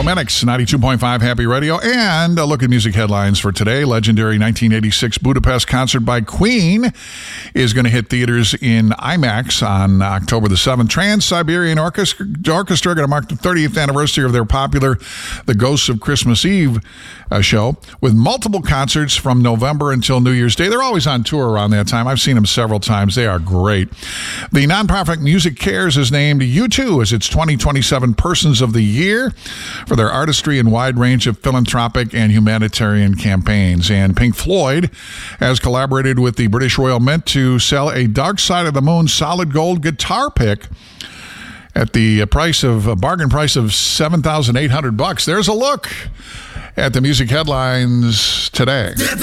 Minix, 92.5 Happy Radio, and a look at music headlines for today. Legendary 1986 Budapest concert by Queen is going to hit theaters in IMAX on October the 7th. Trans-Siberian Orchestra going to mark the 30th anniversary of their popular The Ghosts of Christmas Eve show, with multiple concerts from November until New Year's Day. They're always on tour around that time. I've seen them several times. They are great. The nonprofit Music Cares has named U2 as its 2027 Persons of the Year for their artistry and wide range of philanthropic and humanitarian campaigns. And Pink Floyd has collaborated with the British Royal Mint to sell a Dark Side of the Moon solid gold guitar pick at the bargain price of $7,800. There's a look at the music headlines today.